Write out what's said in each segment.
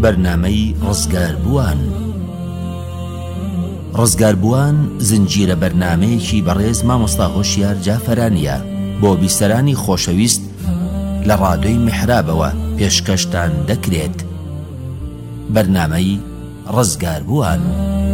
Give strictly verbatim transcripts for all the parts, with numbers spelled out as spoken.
بەرنامەی ڕزگاربووان. ڕزگاربووان زنجیرە بەرنامەیەکی بەڕێز مامۆستا هۆشیار جافەرانیە بۆ بیسەرانی خۆشەویست لە ڕادیۆی میحرابەوە پێشکەشتان دەکرێت. بەرنامەی ڕزگاربووان.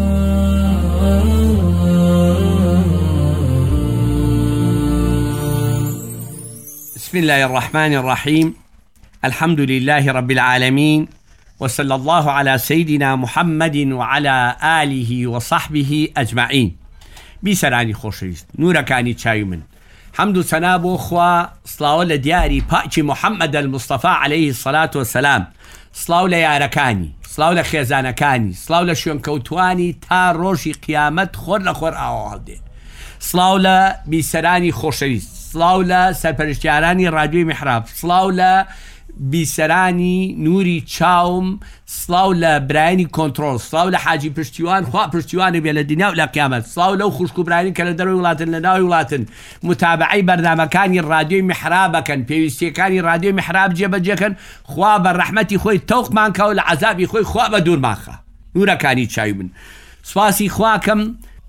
بسم الله الرحمن الرحيم. الحمد لله رب العالمين، وصلى الله على سيدنا محمد وعلى آله وصحبه أجمعين. بيسراني خوشويست نوركاني تشاي من حمد سنابو خوا صلاة لدياري باكي محمد المصطفى عليه الصلاة والسلام، صلاة لياركاني، صلاة لخيزانكاني، صلاة لشون كوتواني تا روشي قيامت خور لخور آوالدي، صلاة لبيسراني خوشويست، صلاة لسرپرشتياراني راديو محراب، صلاة ل بیسەرانی نوری چاوم، سڵاو لە برایانی کۆنتڕۆڵ، سڵاو لە حاجی پشتیوان، خوا پشتیوانی بێ لە دنیا و لە قیامەت، سڵاو لەو خوشک و برایانی کە لە دەروی وڵاتن لە ناوی وڵاتن متابعەی بەرنامەکانی ڕادیۆی میحرابەکەن، پێویستیەکانی ڕادیۆی میحراب جێبەجێکەن. خوا بە ڕەحمەتی خۆی تەوقمان کەوە لە عەزابی خۆی خوا بە دوورمان خا. نورەکانی چاوی من سواسی خواکەم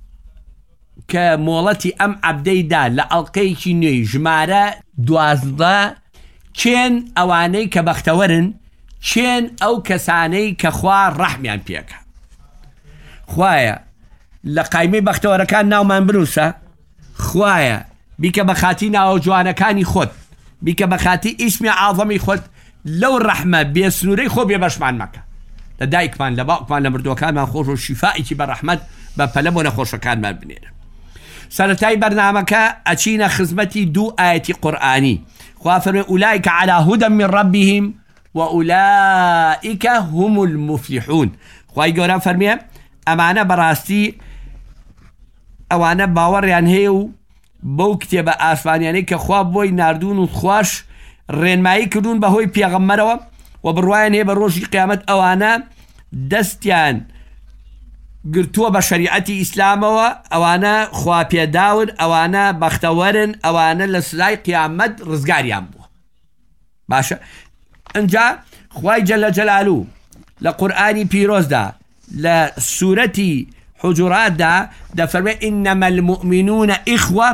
کە مۆڵەتی ئەم عەبدەیدا لە ئەڵقەیەکی نوێی ژمارە دوازدە چێن ئەوانەی کە بەختەوەرن، چێن ئەو کەسانەی کە خوا ڕەحمیان پێکە. خوایە لە قایمەی بەختەوەرەکان ناومان بنووسە، خوایە بیکە بە خاتی ناوە جوانەکانی خۆت، بیکە بە خاتی ئیسمی عاظەمی خۆت لەو ڕەحمە بێسنوورەی خۆ بێ بەشمان مەکە. لە دایکمان لە باوکمان لە مردوەکانمان خۆش و شیفائێکی بە ڕەحمەت بە پەلە بۆ نەخۆشەکانمان بنێرە. سەرەتای بەرنامەکە ئەچینە خزمەتی دوو ئایەتی قورئانی. خوا فەرمێ ئولائیک علی هودى من ربهم وأولئك هم المفلحون. خوای گەورە فەرمێ ئەمانە بەڕاستی ئەوانە باوەڕیان هەیە و بەو کتێبە ئاسمانیانەی کە خوا بۆی ناردوون و خوش ڕێنمایی کردوون بەهۆی پێغەمبەرەوە و بڕوایان هەیە بە ڕۆژی قیامەت ئەوانە دەستیان گرتووە بە شەریعەتی ئیسلامەوە، ئەوانە خوا پێداون، ئەوانە بەختەوەرن، ئەوانە لە سزای قیامەت ڕزگاریان بووە. باشە ئەنجا خوای جەلە جەلالوو لە قورئانی پیرۆزدا لە سوورەتی حوجوراتدا دەفەرمێ ئینەمە المؤمنون ئیخوە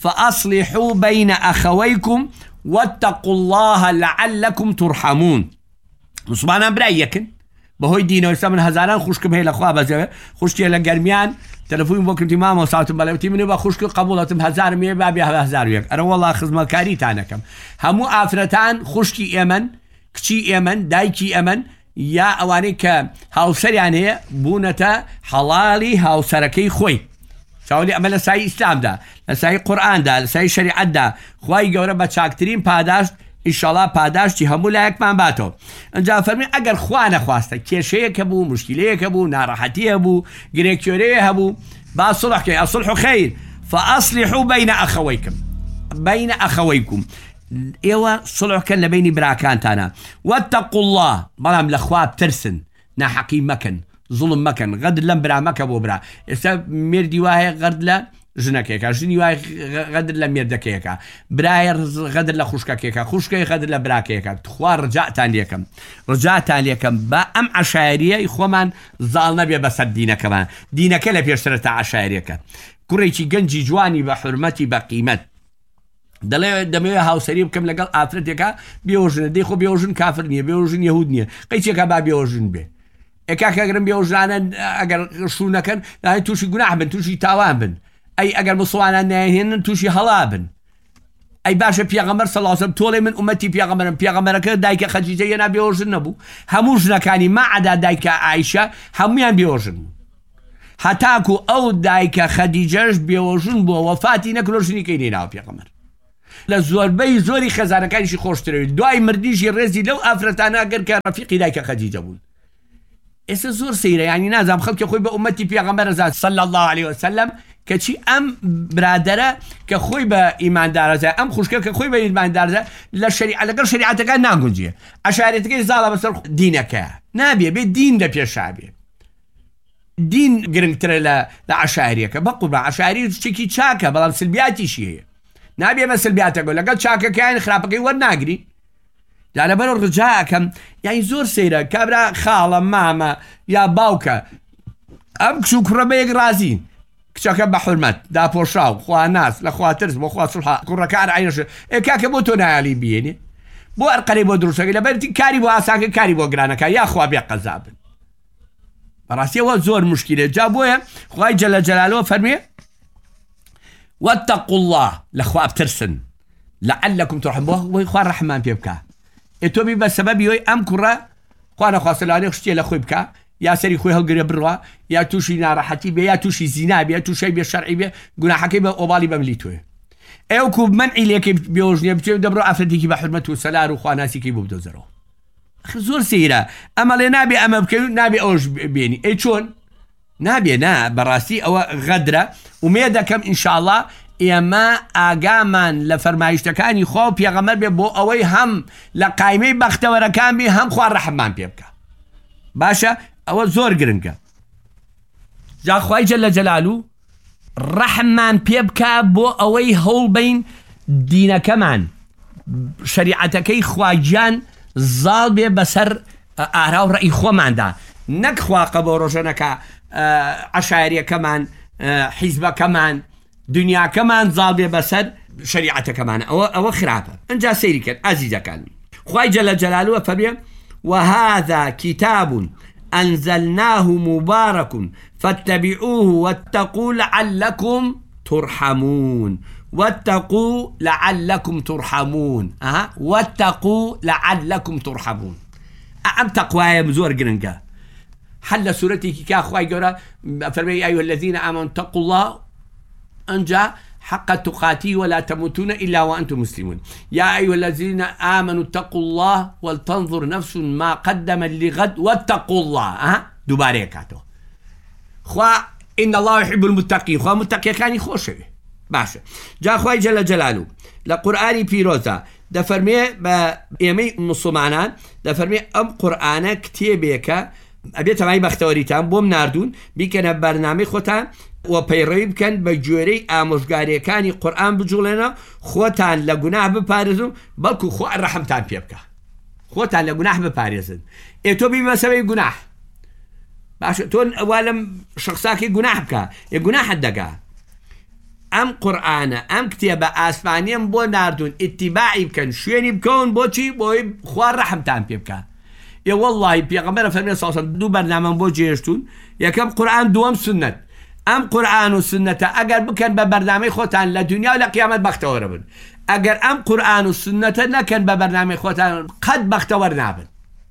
فأصلحوا بين أخويكم واتقوا الله لعلكم ترحمون. مسلمانان برای یەکن بەهۆی دینەوە. ئێستا من هەزاران خوشکم هەیە لە خوا بەزەوێ، خوشکیە لە گەرمیان تەلەفۆنی بۆ کردی مامۆستاوتم بەڵێوتی منێ بە خوشک قبوڵەتم هەزارم هەیە با بێ هەزار و یەک. ئەرە وەڵا خزمەتکاریتان دەکەم. هەموو ئافرەتان خوشکی ئێمەن، کچی ئێمەن، دایکی ئێمەن، یا ئەوانەی کە هاوسەریان هەیە بوونەتە حەڵاڵی هاوسەرەکەی خۆی. چاوەلی ئەمە لە سای ئیسلامدا، لە سای قورئاندا، لە سای شەریعەتدا خوای گەورە بە چاکترین پاداشت ئینشاڵڵا پاداشتی هەموو لایەکمان باتەوە. ئەنجا فەرمی ئەگەر خوا نەخواستە کێشەیەکە بوو، مشکلەیەکە بوو، ناڕەحەتیە بوو، گرێکیۆرەیە هەبوو، با سڵح بکەین. الصلح خەیر فأصلحوا بين أخويكم بين أخويكم. ئێوە سڵحکەن لە بینی براکانتانە. واتقوا الله، بەڵام لە خوا بترسن، ناحەقی مەکەن، زوڵم مەکەن، غەدر لەم برا مەکە بۆ برا. ئێستا مێردی وایە غەرد لە ژنەکەیەکە، ژنی وای غەدر لە مێردەکەیەکە، برایە غەدر لە خوشکەکەیەکە، خوشکەی غەدر لە براکەیەکە. خوا ڕجاتان لێکەم، ڕجاتان لێکەم بە ئەم عەشایریەی خۆمان زاڵ نەبێ بەسەر دینەکەمان. دینەکە لە پێشترە تا عەشایریەکە. کوڕێکی گەنجی جوانی بە حورمەتی بە قیمەت دەڵێ دەمەوێت هاوسەری بکەم لەگەڵ ئافرەتێکە بێوژنە، دەی خۆ بێوژن کافر نییە، بێوژن یەهود نییە، قەیچێکە با بێوژن بێ. ئێکاکەگرم بێوژانە ئەگەر شوونەکەن داهی تووشی گوناح بن، تووشی تاوان بن. ئەی ئەگەر مسڵمانان نایهێنن تووشی هەڵا بن. ئەی باشە پێغەمبەر صلی الله علیه و سلم تۆڵێ من ئومەتی پێغەمبەرم، پێغەمبەرەکە دایکە خەدیجە هێنا بێوژن نەبوو، هەموو ژنەکانی مەعەدا دایکە عایشە هەمویان بێوژن بوو. هەتاکو ئەو دایکە خەدیجەش بێوژن بووە، وەفاتی نەکردۆ ژنێکی نێناوە پێغەمبەر. لە زۆربەی زۆری خێزانەکانیشی خۆشترەوێت، دوای مردیشی ڕێزی لەو ئافرەتانە گەر کە ڕەفیقی دایکە خەدیجە بوون. ئێستا زۆر سەیرە، یانی نازام خەڵکی خۆی بە ئومەتی پێغەمبەر ئەزاد صلی الله علیه وسلم کەچی ئەم برادەرە کە خۆی بە ئیماندارەزە، ئەم خوشکە کە خۆی بە ئیماندارەزە لە شەریعە لەگەڵ شەریعەتەکان ناگونجێ. عەشایرەتەکەی زاڵە بەسەر دینەکە نابێ، بێ دین لە پێشا بێ. دین گرنگترە لە عەشایریەکە. بەقوربان عەشایری شتێکی چاکە، بەڵام سلبیاتیشی هەیە. نابێ مە سلبیاتەکە لەگەڵ چاکەکەیان خراپەکەی وەرناگری. يعني بەرەو ڕجاکەم یعنی زۆر سەیرە کابرا خاڵە مامە یا باوکە ئەم کچ و کوڕە بەیەک رازین کچەکە بە حورمەت داپۆشاو خوا ناس لە خوا ترس بۆ خوا سوڵح کوڕەکان عینەش ئێ کاکە بۆ تۆ نایالی بێنێ بۆ ئەرقەرەی بۆ دروستەکەی لەبەرتی کاری بۆ ئاساکە کاری بۆ گرانەکە یا خوا بێ قەزابن بەڕاستیەوە زۆر مشکلێت جا بۆیە خوای جەلە جەلالەوە فەرمێ واتقوا الله لخوا بترسن لعلكم ترحمون خوا رحمان پێ بکە ئێ تۆ بی بە سەبەبی ئەوەی ئەم کوڕە خوا نەخواستە لەوانەیە شتێ لە خۆی بکە یا سەری خۆی هەڵگرێ بڕوا یا تووشی ناڕەحەتی بێ یا تووشی زینا بێ تووشەی بێ شەرعی بێ گوناحەکەی بە ئۆباڵی بەملی تۆیە ئێوەکو منعی لێکەی بێوژنیە بچێ دەبڕۆ ئافرەتێکی بە حورمەت و سەلار و خواناسیکەی بۆ بدۆزەرەوە زۆر سەیرە ئەمە لێ نابێ ئەمە بکەوی نابێ ئەوش بێنی ئەی چۆن نابێ نا بەڕاستی ئەوە غەدرە ومێ دەکەم ئینشاءڵڵا ئێمە ئاگامان لە فەرمایشتەکانی خوا و پێغەمبەر بێ بۆ ئەوەی هەم لە قایمەی بەختەوەرەکان بێ هەم خوا ڕەحمان پێ بکە باشە ئەوە زۆر گرنگە جا خوای جەلە جەلالو ڕەحمان پێ بکە بۆ ئەوەی هەوڵ بین دینەکەمان شەریعەتەکەی خواگیان زاڵ بێ بەسەر ئارا و ڕەئی خۆماندا نەک خواقە بۆ ڕۆژەنەکە عەشایریەکەمان حیزبەکەمان دنیاکەمان زاڵ بێ بەسەر شەریعەتەکەمان ئەوە ئەوە خراپە ئەنجا سەیری کرد ئازیزەکان خوای جەلە جەلالووە فەرمێ وهذا كتاب أنزلناه مبارك فاتبعوه واتقوا لعلكم ترحمون واتقوا لعلكم ترحمون أه. واتقوا لعلكم ترحمون أم تقوى مزور جرنجا حل سورتي كا أخوي جورا فرمي أيها الذين آمنوا اتقوا الله أنجا حق تقاتي ولا تموتون إلا وأنتم مسلمون يا أيها الذين آمنوا اتقوا الله ولتنظر نفس ما قدم لغد واتقوا الله أه دوباره كاتو خوا إن الله يحب المتقين خوا متقي كان خوشه باشا جا خوای جل جلاله لقرآني بيروزا ده فرمي بإيمي مسلمانان ده فرمي أم قرآن كتيبيكا أبيت معي بختوريتان بوم ناردون بيكنا برنامج خوتان و پەیڕەوی بکەن بە گوێرەی ئامۆژگاریەکانی قورئان بجوڵێنە خۆتان لە گوناح بپارێزن بەڵکو خوا ڕەحمتان پێ بکە خۆتان لە گوناح بپارێزن ئێ تۆ بی بەسەبەی گوناح باشە تۆ ئەوا لەم شخصاکی گوناح بکە ئێ گوناحت دەگا ئەم قورئانە ئەم کتێبە ئاسمانیەم بۆ ناردوون ئیتیباعی بکەن شوێنی بکەون بۆچی بۆی خوا ڕەحمتان پێ بکە ئێ وەڵڵاهی پێغەمبەر فەرمێ سەڵسەڵ دوو بەرنامەم بۆ جێهێشتون یەکەم قورئان دووەم سنەت ئەم قورئان و سنەتە ئەگەر بکەن بە بەرنامەی خۆتان لە دنیا و لە قیامەت بەختەوەرە بن ئەگەر ئەم قورئان و سنەتە نەکەن بە بەرنامەی خۆتان قەت بەختەوەر نابن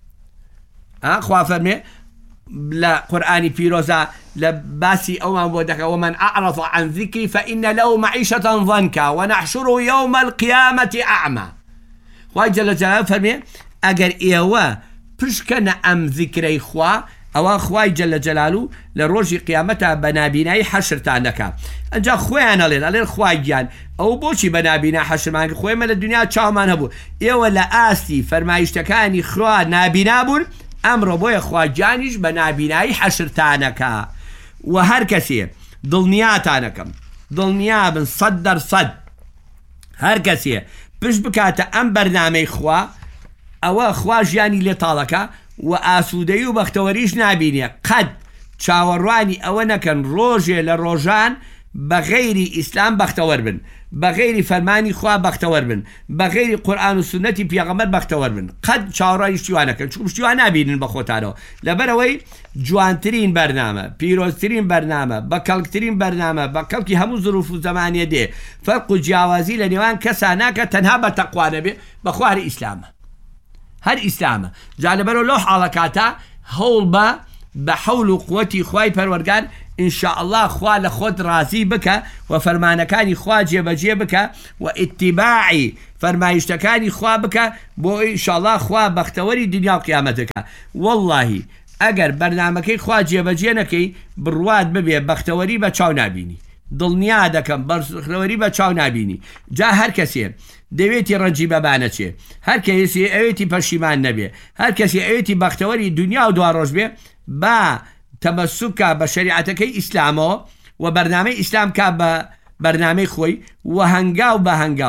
خوا فەرمێ لە قورئانی پیرۆزە لە باسی ئەومان بۆ دەکە ومن أعرض عن ذكري فإن له معيشة ضنكا ونحشره يوم القيامة أعمى خوای جەلە جەلالە فەرمێ ئەگەر ئێوە پشکەنە ئەم ذیکرەی خوا ئەوە خوای جەلە جەلالو لە ڕۆژی قیامەتە بە نابینایی حەشرتان دەکا ئەنجا خۆیان ئەڵێن ئەڵێن خوای گیان ئەو بۆچی بە نابینا حەشرمان خۆیمە لە دنیا چاومان هەبوو ئێوە لە ئاستی فەرمایشتەکانی خوا نابینا بوون ئەمڕۆ بۆیە خوا گیانیش بە نابینایی حەشرتانەکە و هەر کەسێ دڵنیاتانەکەم دڵنیا بن سەد دەرسەد هەر کەسێ پشت بکاتە ئەم بەرنامەی خوا ئەوە خوا ژیانی لێ تاڵەکە و ئاسوودەی و بەختەوەریش نابینێ قەت چاوەڕوانی ئەوە نەکەن ڕۆژێ لە ڕۆژان بە غەیری ئیسلام بەختەوەر بن بە غەیری فەرمانی خوا بەختەوەر بن بە غەیری قورئان و سنەتی پێغەمبەر بەختەوەر بن قەت چاوەڕوانی شتیوان نەکەن چون شتیوان نابینن بە خۆتانەوە لەبەرەوەی جوانترین بەرنامە پیرۆزترین بەرنامە بە کەڵکترین بەرنامە بە کەڵکی هەموو زروف و زەمانیە دێ فەرق و جیاوازی لە نێوان کەسا ناکە تەنها بە تەقوا نەبێ بە خواری ئیسلامە هەر ئیسلامە جا لەبەرەوە لەو حاڵەکاتە هەوڵ بە بە حەول و قووەتی خوای پەروەردگار ئینشاءالله خوا لە خۆت ڕازی بکە و فەرمانەکانی خوا جێبەجێ بکە و ئیتیباعی فەرمایشتەکانی خوا بکە بۆ ئینشاءالله خوا بەختەوەری دنیا و قیامەتەکە وەڵڵاهی ئەگەر بەرنامەکەی خوا جێبەجێ نەکەی بڕوات ببێ بەختەوەری بە چاو نابینی دڵنیا دەکەم بەختەوەری بە چاو نابینی جا هەر کەسێ دەوێتی ڕەنجی بەبانە چێ هەر کەسی ئەوێتی پەشیمان نەبێ هەر کەسی ئەوێتی بەختەوەری دنیا و دوا ڕۆژ بێ با تەمەسوکە بە شەریعەتەکەی ئیسلامەوە و بەرنامەی ئیسلام کا بە بەرنامەی خۆی و هەنگاو بە هەنگاو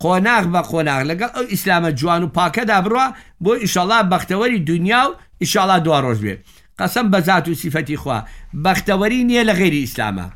قۆناغ بە قۆناغ لەگەڵ ئەو ئیسلامە جوان و پاکەدا بڕوە بۆ ئیشەڵا بەختەوەری دنیا و ئیشەڵا دوا ڕۆژ بێ قەسەم بە زات و سیفەتی خوا بەختەوەری نییە لە غێری ئیسلامە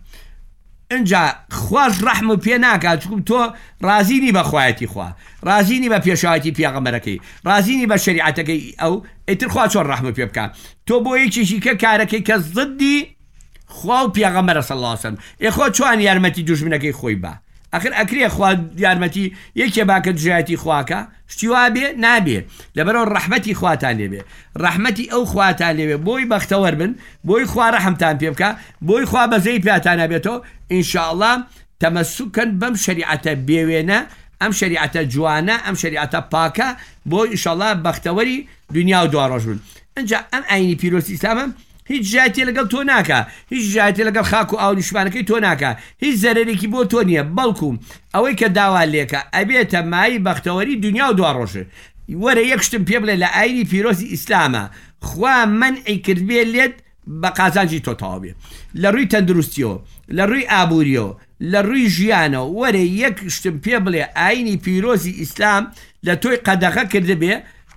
اینجا خواش ڕەحم و پێ ناکات چکم تۆ رازینی بە خوایەتی خوا رازینی بە پێشاوەتی پێغەمبەرەکەی رازینی بە شریعەتەکەی ئەو ئیتر خوا چۆن ڕەحم و پێ بکات تۆ بۆ یەکێکی کە کارەکەی کە زدی خوا و پێغەمبەرە صلی الله علیه وسلم ئێخۆ چوان یارمەتی دوژمنەکەی خۆی بە ئەخر ئەکرێ خوا یارمەتی یەکێ باکە دژایەتی خواکە شتی وا بێ نابێ لەبەرەوە ڕەحمەتی خواتان لێبێ ڕەحمەتی ئەو خواتان لێبێ بۆی بەختەوەر بن بۆی خوا ڕەحمتان پێ بکە بۆی خوا بەزەی پیاتان نەبێتەوە ئینشاءڵڵا تەمەسوکەن بەم شریعەتە بێوێنە ئەم شریعەتە جوانە ئەم شریعەتە پاکە بۆی ئینشاءڵڵا بەختەوەری دنیا و دوا ڕۆژ بن ئەنجا ئەم ئاینی پیرۆزی ئیسلامە هیچ جایەتی لەگەڵ تۆ ناکە هیچ جایەتی لەگەڵ خاک و ئاو نیشتمانەکەی تۆ ناکە هیچ زەرێکی بۆ تۆ نییە بەڵکو ئەوەی کە داوا لێکە ئەبێتە مای بەختەوەری دنیا و دوا ڕۆژە وەرە یەکشتم پێ بڵێ لە ئاینی پیرۆزی ئیسلامە خوا منعی کردبێ لێت بە قازانجی تۆ تەواو بێ لە ڕووی تەندروستیەوە لە ڕووی ئابووریەوە لە ڕووی ژیانەوە وەرە یەکشتم پێ بڵێ ئاینی پیرۆزی ئیسلام لە تۆی قەدەغە کردبێ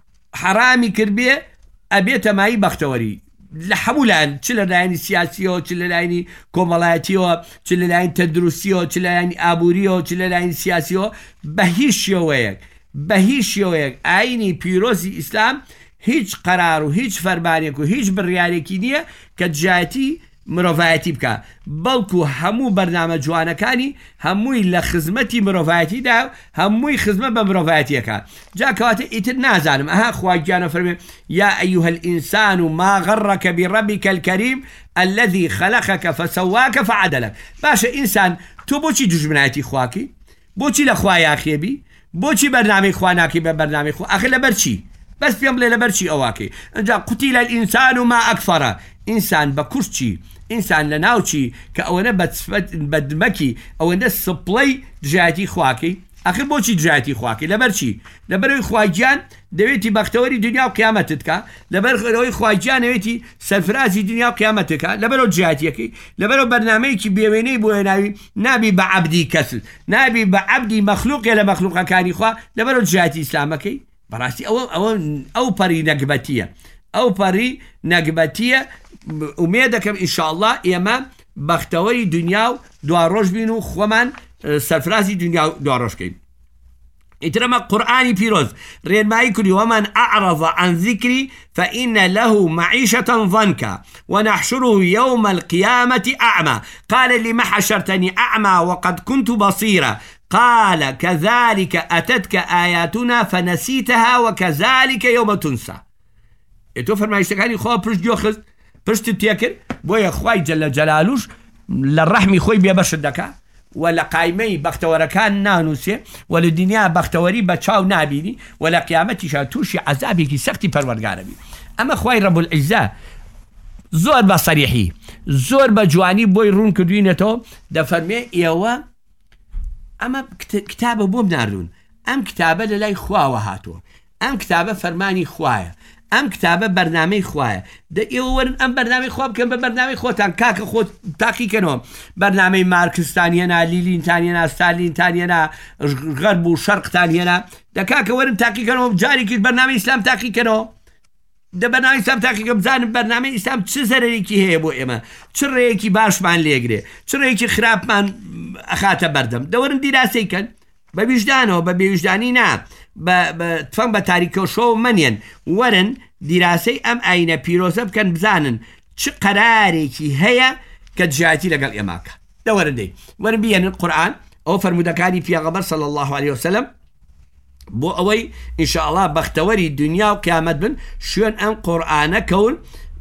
حرامی کردبێ ئەبێتە مای بەختەوەری لە هەموو لایەن چ لە لایەنی سیاسیەوە چ لە لایەنی کۆمەڵایەتیەوە چ لە لایەن تەندروستیەوە چ لە لایەنی ئابووریەوە چ لە لایەنی سیاسیەوە بە هیچ شێوەیەک بە هیچ شێوەیەک ئاینی پیرۆزی ئیسلام هیچ قەرار و هیچ فەرمانێک و هیچ بڕیارێکی نییە کە جایەتی مرۆڤایەتی بکە بەڵکو هەموو بەرنامە جوانەکانی هەمووی لە خزمەتی مرۆڤایەتیدا هەمووی خزمەت بە مرۆڤایەتیەکە جا کەواتە ئیتر نازانم ئەها خوا گیانە فەرمێ یا ئەیوهە الئینسان ما غەڕەکە بڕەبیکە الکەریم الذي خلقك فسواك فعدلك باشە ئینسان تۆ بۆچی دوژمنایەتی خواکی بۆچی لە خوا یاخێبی بۆچی بەرنامەی خوا ناکەی بە بەرنامەی خوا ئەخر لەبەر چی بەس پێم بڵێ لەبەر چی ئەواکەی ئەنجا قوتیلە الئینسان ما ئەکفەرە ئینسان بە کورچی ئینسان لە ناوچی کە ئەوەنە بەدمەکی ئەوەندە سپڵەی دژایەتی خواکەی ئەخر بۆچی دژایەتی خواکەی لەبەر چی لەبەرەوەی خواگیان دەوێتی بەختەوەری دنیا و قیامەتت کە لەبەرەوەی خواگیان دەوێتی سەرفرازی دنیا و قیامەتەکە لەبەرەوە دژایەتیەکەی لەبەرەوە بەرنامەیەکی بێوێنەی بۆ هێناوی نابی بە عەبدی کەسل نابی بە عەبدی مەخلوقێ لە مەخلوقەکانی خوا لەبەرەوە دژایەتی ئیسلامەکەی بەڕاستی ئەوە ئەوە ئەو پەری نەگبەتیە ئەو پەری نەگبەتیە ئومێ دەکەم ئینشاءڵڵا ئێمە بەختەوەری دنیا و دوا ڕۆژ بین و خۆمان سەرفرازی دنیا و دوا ڕۆژکەین ئیترەمە قورئانی پیرۆز ڕێنمایی کردی ومن أعرض عن ذكري فإن له معيشة ضنكا ونحشره يوم القيامة أعمى قال لما حشرتني أعمى وقد كنت بصيرا قال كذلك أتتك آياتنا فنسيتها وكذلك يوم تنسى ئێتۆ فەرمایشتەکانی خوا پشت گوێ پشتت تێکرد بۆیە خوای جەلە جەلالوش لە ڕەحمی خۆی بێبەشت دەکا و لە قایمەی بەختەوەرەکان نانووسێ و لە دنیا بەختەوەری بە چاو نابینی و لە قیامەتیشا تووشی عەزابێکی سەختی پەروەردگارە بی ئەمە خوای ڕەب العیزە زۆر بە سەریحی زۆر بە جوانی بۆی ڕوون کردوینەتەوە دەفەرمێ ئێوە ئەمە کتابە بۆم ناردوون ئەم کتابە لە لای خواوە هاتووە ئەم کتابە فەرمانی خوایە ئەم کتابە بەرنامەی خوایە دە ئێوە وەرن ئەم بەرنامەی خوا بکەن بە بەرنامەی خۆتان کاکە خۆت تاقیکەنەوە بەرنامەی مارکستانیەنا لیلینتانیەنا ستالینتانیەنا غەرب و شەرقتانیەنا دە کاکە وەرن تاقیکەنەوە جارێکی بەرنامەی ئیسلام تاقیکەنەوە دە بەرنامەی ئیسلام تاقیکە بزانم بەرنامەی ئیسلام چ زەرەرێکی هەیە بۆ ئێمە چ ڕێیەکی باشمان لێگرێ چ ڕێیەکی خراپمان ئەخاتە بەردەم دەوەرن دیراسەیکەن بە ویژدانەوە بە بێویژدانی نا تفەن بە تاریکەوشەوە منێن وەرن دیراسەی ئەم ئاینە پیرۆزە بکەن بزانن چ قەرارێکی هەیە کە دژایەتی لەگەڵ ئێماکە دەوەرن دەی وەرن بێنن قورئان ئەو فەرمودەکانی پێغەمبەر صلی الله عليه وسلم بۆ ئەوەی ئینشاءڵڵا بەختەوەری دنیا و قیامەت بن شوێن ئەم قورئانە کەون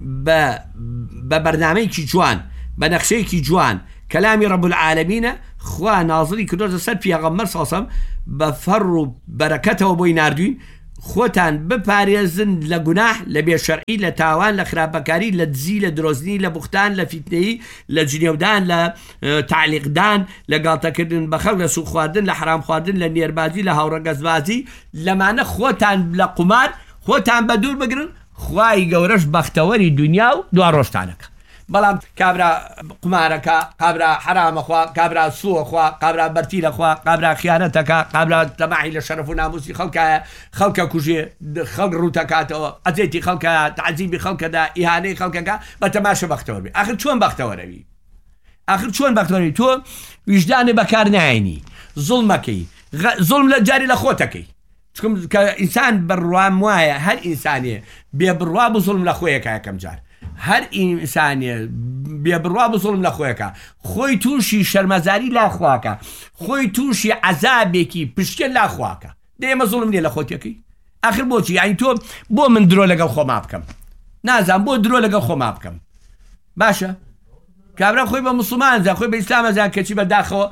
بە بەرنامەیەکی جوان بە نەخشەیەکی جوان کەلامی ڕەب العالەمینە خوا نازڵی کردۆتە سەر پێغەمبەر صلی الله عليه وسلم بە فەڕ و بەرەکەتەوە بۆی ناردوین خۆتان بپارێزن لە گوناح لە بێشەرعی لە تاوان لە خراپەکاری لە دزی لە درۆزنی لە بوختان لە فیتنەیی لە جنێودان لە تعلیقدان لە گاڵتەکردن بە خەڵک لە سووق خواردن لە حرام خواردن لە نێربازی لە هاوڕەگەزبازی لەمانە خۆتان لە قومار خۆتان بە دوور بگرن خوای گەورەش بەختەوەری دنیا و دوا ڕۆژتانەکە بەڵام کابرا قمارەکە، کابرا حرامەخوا، کابرا سووەخوا، کابرا بەرتی لەخوا، کابرا خیانەتەکە، کابرا تەماحی لە شەرەف و ناموسی خەڵکایە، خەڵکە کوژێ، خەڵک ڕوتەکاتەوە، ئەجێتی خەڵکە، تعجیبی خەڵکەدا، ئیهانەی خەڵکەکە بە تەماشە بەختەوەر بێ. ئاخر چۆن بەختەوەرەوی؟ ئاخر چۆن بەختەوەرەوی؟ تۆ ویژدانێ بەکار نایێنی، زوڵمەکەی، زوڵم لە جاری لە خۆتەکەی. چکم کە ئینسان بڕوام وایە هەر ئینسانێ بێ بڕوا بە زوڵم لە خۆیەکە یەکەم جار. هەر ئینسانێ بێ بڕوا بە زوڵم لە خۆیەکە، خۆی تووشی شەرمەزاری لاخواکە، خۆی تووشی عەزابێکی پشکێ لاخواکە. دێمە زوڵم نییە لە خۆتەکەی. ئاخر بۆچی؟ یانی تۆ بۆ من درۆ لەگەڵ خۆما بکەم؟ نازان بۆ درۆ لەگەڵ خۆما بکەم. باشە کابرا خۆی بە موسڵمانزان، خۆی بە ئیسلامەزان کەچی بەداخەوە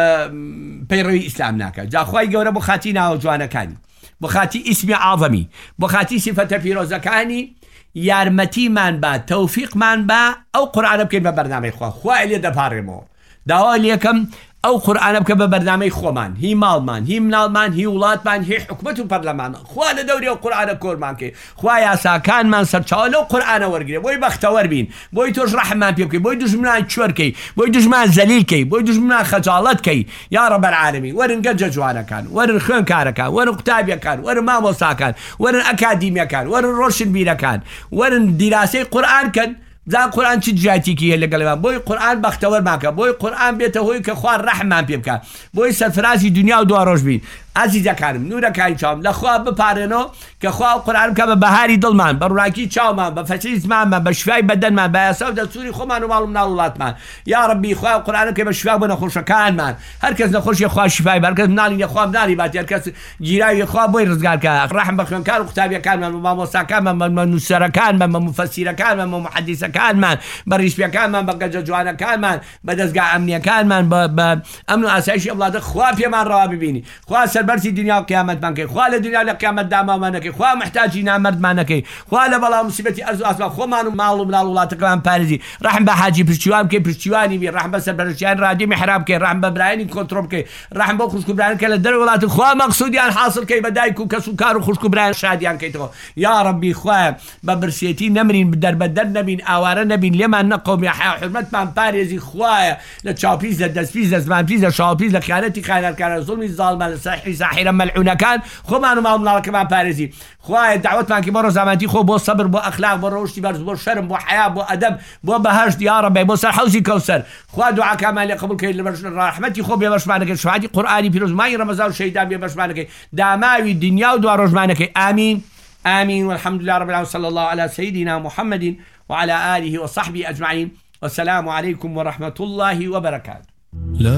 پەیڕەوی ئیسلام ناکە. جاخوای گەورە بۆ خاتی ناوە جوانەکانی، بۆ خاتی ئیسمی عاظەمی، بۆ خاتی سیفەتە پیرۆزەکانی یارمەتیمان با، تەوفیقمان با ئەو قورئانە بکەین بە بەرنامەی خوا. خوا لێ دەپاڕێمەوە. داوا لێکەم ئەو قورئانە بکە بە بەرنامەی خۆمان، هی ماڵمان، هی مناڵمان، هی وڵاتمان، هی حکومەت و پەرلەمان. خوا لە دەوری ئەو قورئانە کۆرمان کەی، خوا یاساکانمان سەرچاوە لەو قورئانە وەرگرێ، بۆی بەختەوەر بین، بۆی تۆش ڕەحممان پێ بکەی، بۆی دوژمنان چۆرکەی، بۆی دوژمان زەلیلکەی، بۆی دوژمنان خەجاڵەتکەی. یا ڕەب العالەمین، وەرن گەنجە جوانەکان، وەرن خوێندکارەکان، وەرن قوتابیەکان، وەرن مامۆستاکان، وەرن ئەکادیمیەکان، وەرن ڕۆشنبیرەکان، وەرن دیراسەی قورئان کەن. زان قورئان چی جیاتیکی هەیە لەگەڵمان؟ بۆی قورئان بەختەوەرمان کە، بۆی قورئان بێتە هۆی کە خوا ڕەحممان پێ بکات، بۆی سەرفرازی دنیا و دوا ڕۆژ بین. عەزیزەکانم، نورەکانی چاوم، لەخوا بپارێنەوە کە خوا قورئان بکە بە بەهاری دڵمان، بە ڕووناکی چاومان، بە فەچەی زمانمان، بە شیفای بەدەنمان، بە یاسا و دەستوری خۆمان و ماڵ و مناڵ وڵاتمان. یا ڕەبی خوا قورئان بکەی بە شیفا بۆ نەخۆشەکانمان. هەر کەس نەخۆشیە خوا شیفای بە، هەر کەس مناڵی خوا مناڵی بات، هەر کەس گیراوی خوا بۆی ڕزگار کە. ڕەحم بە خوێندکار و قوتابیەکانمان، بە مامۆستاکانمان، بە نووسەرەکانمان، بە مفەسیرەکانمان، بە محەدیسەکانمان، بە ڕیشپیەکانمان، بە گەنجە جوانەکانمان، بە دەستگا ئەمنیەکانمان، بە ئەمن و ئاسایشی وڵاتە خوا پێمان ڕەوا ببینی. خوا سەربەرزی دنیا و قیامەتمان کەی، خوا لە دنیا لە قیامەت دامامان نەکەی، خوا محتاجی نامەردمان نەکەی، خوا لە بەڵا موسیبەتی ئەرز و ئاسمان خۆمان و ماڵ و مناڵ وڵاتەکەمان پارێزی. ڕەحم بە حاجی پشتیوان بکەی، پشتیوانی بی، ڕەحم بە سەرپەرشتیان ڕادیۆ میحراب بکەی، ڕەحم بە برایانی کۆنتڕۆڵ بکەی، ڕەحم بۆ خوشک و برایان کە لە دەرەوەی وڵات خوا مەقسوودیان حاصل کەی، بە دایک و کەس و کار و خوشک و برایان شادیان کەیتەوە. یا ڕەبی خوایە بە برسێتی نەمرین، دەربەدەر نەبین، ئاوارە نەبین، لێمان نەقەومی، حرمەتمان پارێزی. خوایە لە چاوپیس، لە دەستپیس، لە زمانپیس، لە شاوپیس، لە خیانەتی خاینەرکانە، زوڵمی زاڵمان، لە ساحری ساحرە مەلعونەکان خۆمان و ماڵ مناڵەکەمان پارێزی. خوایە دعوەتمان کە بۆ ڕۆژامەتی خۆ، بۆ سەبر، بۆ ئەخلاق، بۆ ڕۆشتی بەرز، بۆ شەرم، بۆ حیا، بۆ ئەدەب، بۆ بەهەشت. یا ڕەبی بۆ سەر حەوزی کەوسەر. خوا دوعاکەمان لێ قبوڵ کەی، لە ڕەحمەتی خۆ بێبەشمان نەکەی، شفاعەتی قورئانی پیرۆز مای ڕەمەزان و شەیدان بێبەشمان نەکەی، داماوی دنیا و دوا ڕۆژمان نەکەی. آمین آمين والحمد لله رب العالمين، صلى الله على سيدنا محمد وعلى آله وصحبه أجمعين، والسلام عليكم ورحمة الله وبركاته.